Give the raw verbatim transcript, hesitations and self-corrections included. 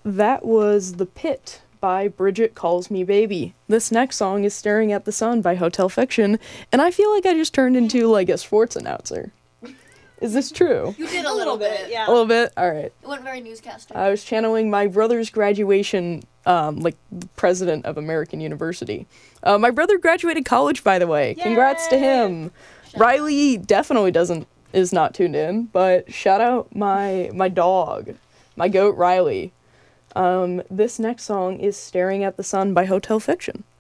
That was The Pit by Bridget Calls Me Baby. This next song is Staring at the Sun by Hotel Fiction, and I feel like I just turned into, like, a sports announcer. Is this true? You did a, a little bit, bit, A yeah. little bit? All right. It went very newscaster. I was channeling my brother's graduation, um, like, president of American University. Uh, my brother graduated college, by the way. Yay! Congrats to him. Shout Riley out. Definitely doesn't, is not tuned in, but shout out my, my dog, my goat, Riley. Um, this next song is Staring at the Sun by Hotel Fiction.